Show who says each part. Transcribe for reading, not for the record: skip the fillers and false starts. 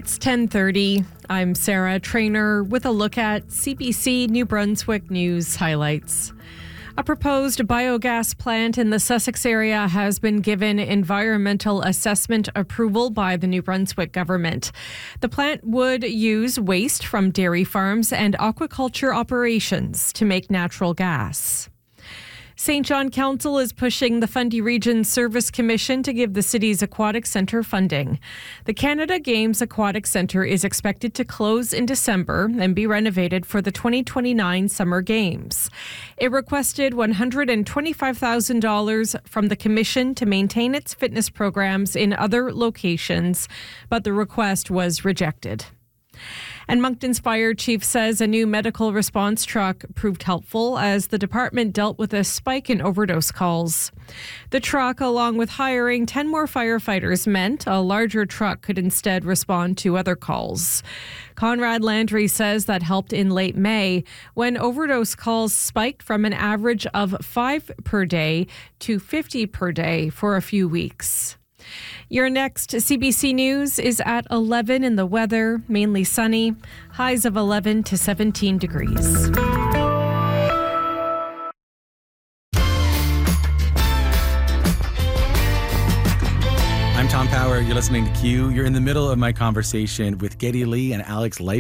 Speaker 1: It's 10:30. I'm Sarah Trainer with a look at CBC New Brunswick news highlights. A proposed biogas plant in the Sussex area has been given environmental assessment approval by the New Brunswick government. The plant would use waste from dairy farms and aquaculture operations to make natural gas. St. John Council is pushing the Fundy Region Service Commission to give the city's aquatic centre funding. The Canada Games Aquatic Centre is expected to close in December and be renovated for the 2029 Summer Games. It requested $125,000 from the Commission to maintain its fitness programs in other locations, but the request was rejected. And Moncton's fire chief says a new medical response truck proved helpful as the department dealt with a spike in overdose calls. The truck, along with hiring 10 more firefighters, meant a larger truck could instead respond to other calls. Conrad Landry says that helped in late May when overdose calls spiked from an average of 5 per day to 50 per day for a few weeks. Your next CBC News is at 11 in the weather, mainly sunny, highs of 11 to 17 degrees.
Speaker 2: I'm Tom Power. You're listening to Q. You're in the middle of my conversation with Geddy Lee and Alex Life.